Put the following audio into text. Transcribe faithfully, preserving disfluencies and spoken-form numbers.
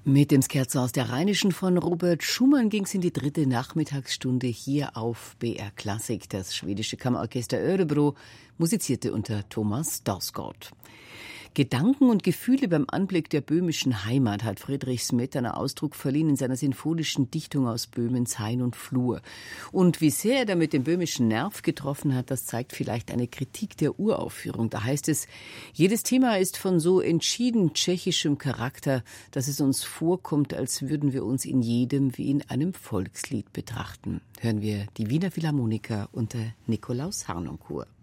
Mit dem Scherzo aus der Rheinischen von Robert Schumann ging es in die dritte Nachmittagsstunde hier auf B R Klassik. Das schwedische Kammerorchester Örebro musizierte unter Thomas Dausgaard. Gedanken und Gefühle beim Anblick der böhmischen Heimat hat Friedrich Smetana Ausdruck verliehen in seiner sinfonischen Dichtung aus Böhmens Hain und Flur. Und wie sehr er damit den böhmischen Nerv getroffen hat, das zeigt vielleicht eine Kritik der Uraufführung. Da heißt es, jedes Thema ist von so entschieden tschechischem Charakter, dass es uns vorkommt, als würden wir uns in jedem wie in einem Volkslied betrachten. Hören wir die Wiener Philharmoniker unter Nikolaus Harnoncourt.